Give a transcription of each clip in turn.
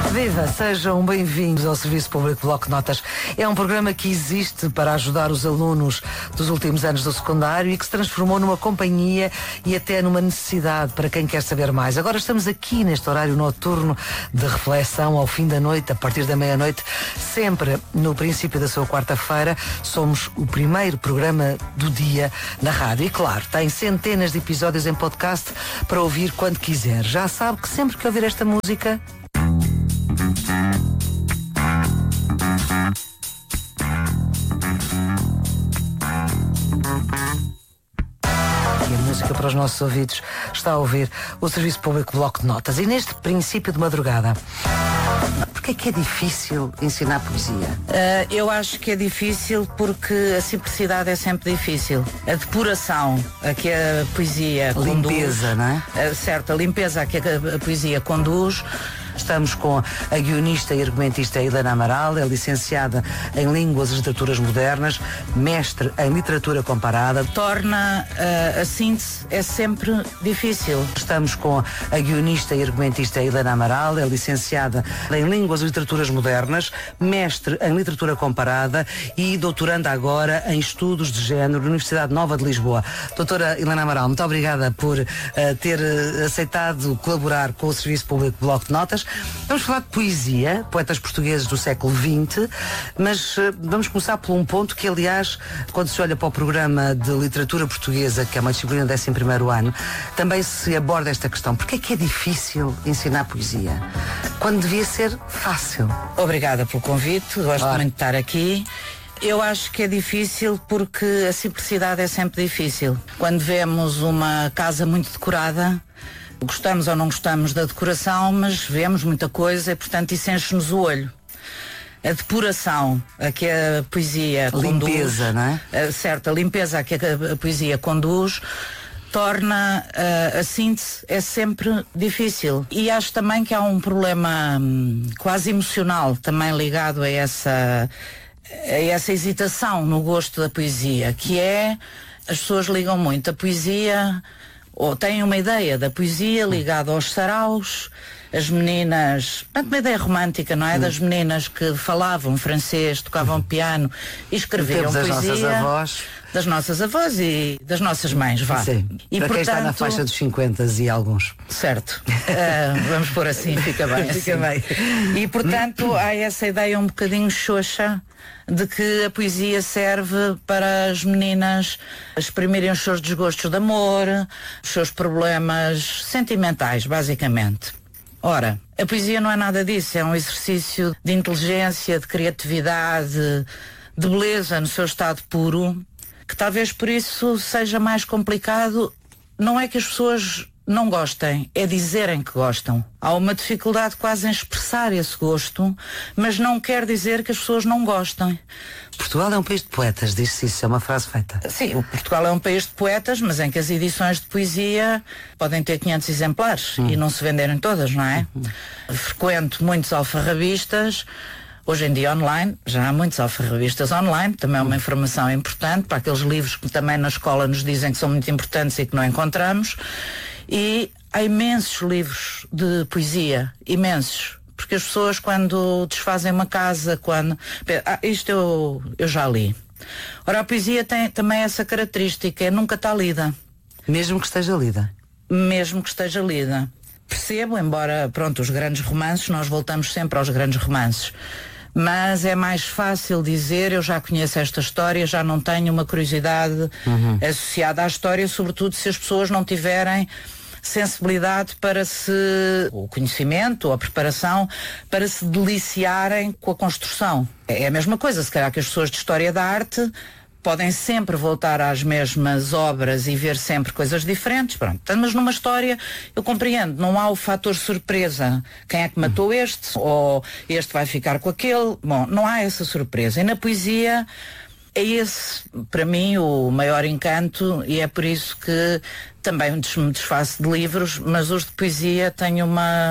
Viva, sejam bem-vindos ao Serviço Público Bloco de Notas. É um programa que existe para ajudar os alunos dos últimos anos do secundário e que se transformou numa companhia e até numa necessidade para quem quer saber mais. Agora estamos aqui neste horário noturno de reflexão ao fim da noite, a partir da meia-noite, sempre no princípio da sua quarta-feira. Somos o primeiro programa do dia na rádio e, claro, tem centenas de episódios em podcast para ouvir quando quiser. Já sabe que sempre que ouvir esta música... E a música para os nossos ouvidos está a ouvir o Serviço Público Bloco de Notas. E neste princípio de madrugada, porquê é que é difícil ensinar poesia? Eu acho que é difícil porque a simplicidade é sempre difícil. A depuração a que a poesia conduz... Limpeza, não é? Certo, a limpeza a que a poesia conduz... Estamos com a guionista e argumentista Helena Amaral, é licenciada em Línguas e Literaturas Modernas, mestre em Literatura Comparada. Torna a síntese é sempre difícil. Estamos com a guionista e argumentista Helena Amaral, é licenciada em Línguas e Literaturas Modernas, mestre em Literatura Comparada e doutoranda agora em Estudos de Género na Universidade Nova de Lisboa. Doutora Helena Amaral, muito obrigada por ter aceitado colaborar com o Serviço Público Bloco de Notas. Vamos falar de poesia, poetas portugueses do século XX, mas vamos começar por um ponto que, aliás, quando se olha para o programa de literatura portuguesa, que é uma disciplina do 11º ano, também se aborda esta questão. Porquê é que é difícil ensinar poesia, quando devia ser fácil? Obrigada pelo convite, gosto muito de estar aqui. Eu acho que é difícil porque a simplicidade é sempre difícil. Quando vemos uma casa muito decorada, gostamos ou não gostamos da decoração, mas vemos muita coisa e, portanto, isso enche-nos o olho. A depuração a que a poesia conduz... Limpeza, não é? Certo, a limpeza a que a poesia conduz torna a síntese é sempre difícil. E acho também que há um problema quase emocional também ligado a essa hesitação no gosto da poesia, que é, as pessoas ligam muito a poesia... ou têm uma ideia da poesia ligada aos saraus, as meninas, portanto, uma ideia romântica, não é? Das meninas que falavam francês, tocavam piano e escreviam poesia. Das nossas avós. Das nossas avós e das nossas mães, vá. Sim. E, para quem portanto, está na faixa dos 50 e alguns. Certo. Vamos pôr assim, fica bem. Fica bem. E, portanto, há essa ideia um bocadinho xoxa de que a poesia serve para as meninas exprimirem os seus desgostos de amor, os seus problemas sentimentais, basicamente. Ora, a poesia não é nada disso, é um exercício de inteligência, de criatividade, de beleza no seu estado puro, que talvez por isso seja mais complicado. Não é que as pessoas não gostem, é dizerem que gostam. Há uma dificuldade quase em expressar esse gosto, mas não quer dizer que as pessoas não gostem. Portugal é um país de poetas, diz-se isso, é uma frase feita. Sim, o Portugal é um país de poetas, mas em que as edições de poesia podem ter 500 exemplares e não se venderem todas, não é? Frequento muitos alfarrabistas. Hoje em dia online, já há muitos alfarrabistas online, também é uma informação importante para aqueles livros que também na escola nos dizem que são muito importantes e que não encontramos. E há imensos livros de poesia, imensos. Porque as pessoas, quando desfazem uma casa, isto eu já li. Ora, a poesia tem também essa característica, nunca está lida. Mesmo que esteja lida? Mesmo que esteja lida. Percebo, embora, pronto, os grandes romances, nós voltamos sempre aos grandes romances. Mas é mais fácil dizer, eu já conheço esta história, já não tenho uma curiosidade associada à história, sobretudo se as pessoas não tiverem sensibilidade para o conhecimento ou a preparação para se deliciarem com a construção. É a mesma coisa, se calhar que as pessoas de história da arte podem sempre voltar às mesmas obras e ver sempre coisas diferentes, pronto. Mas numa história, eu compreendo, não há o fator surpresa. Quem é que matou este? Ou este vai ficar com aquele? Bom, não há essa surpresa. E na poesia é esse, para mim, o maior encanto, e é por isso que também me desfaço de livros, mas os de poesia têm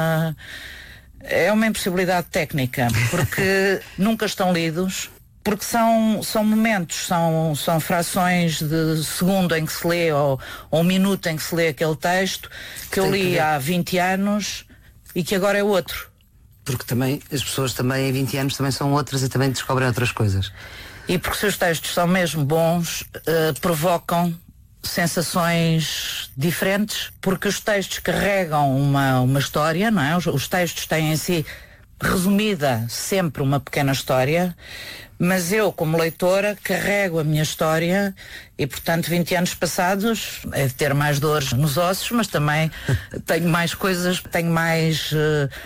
é uma impossibilidade técnica, porque nunca estão lidos, porque são momentos, são frações de segundo em que se lê, ou um minuto em que se lê aquele texto, que eu li há 20 anos e que agora é outro. porque também as pessoas também em 20 anos também são outras e também descobrem outras coisas. E porque se os textos são mesmo bons, provocam sensações diferentes, porque os textos carregam uma história, não é? Os textos têm em si resumida sempre uma pequena história, mas eu, como leitora, carrego a minha história e, portanto, 20 anos passados, é de ter mais dores nos ossos, mas também tenho mais coisas, tenho mais